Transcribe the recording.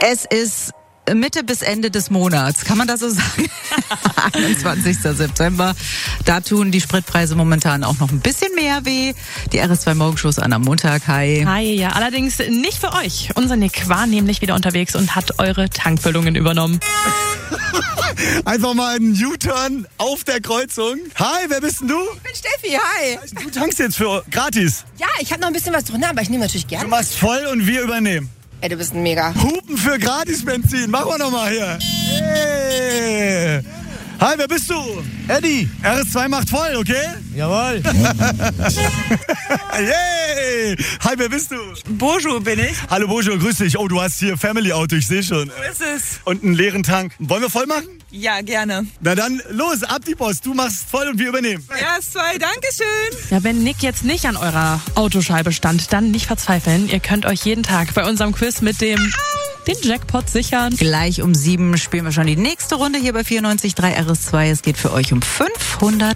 Es ist Mitte bis Ende des Monats, kann man das so sagen? 21. September. Da tun die Spritpreise momentan auch noch ein bisschen mehr weh. Die RS2 Morgenshows an am Montag. Hi. Hi, ja, allerdings nicht für euch. Unser Nick war nämlich wieder unterwegs und hat eure Tankfüllungen übernommen. Einfach mal einen U-Turn auf der Kreuzung. Hi, wer bist denn du? Ich bin Steffi, hi. Du tankst jetzt für gratis. Ja, ich habe noch ein bisschen was drin, aber ich nehme natürlich Du gerne. machst voll und wir übernehmen. Ey, du bist ein Mega. Hupen für gratis Benzin. Machen wir nochmal hier. Hey. Hi, wer bist du? Eddie. RS2 macht voll, okay? Jawohl. Yay! Hi, wer bist du? Bonjour bin ich. Hallo Bojo, grüß dich. Oh, du hast hier Family Auto, ich sehe schon. Wo ist es? Und einen leeren Tank. Wollen wir voll machen? Ja, gerne. Na dann, los, ab die Post. Du machst voll und wir übernehmen. RS2, Dankeschön. Ja, wenn Nick jetzt nicht an eurer Autoscheibe stand, dann nicht verzweifeln. Ihr könnt euch jeden Tag bei unserem Quiz mit den Jackpot sichern. Gleich um 7 spielen wir schon die nächste Runde hier bei 94.3 RS2. Es geht für euch um 500